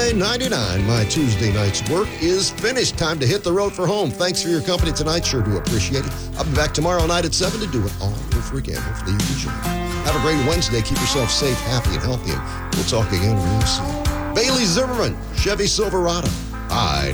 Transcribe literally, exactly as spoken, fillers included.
Highway ninety-nine. My Tuesday night's work is finished. Time to hit the road for home. Thanks for your company tonight. Sure do appreciate it. I'll be back tomorrow night at seven to do it all over again. Hopefully you can join. Have a great Wednesday. Keep yourself safe, happy, and healthy. And we'll talk again real soon. Bailey Zimmerman, Chevy Silverado. Bye.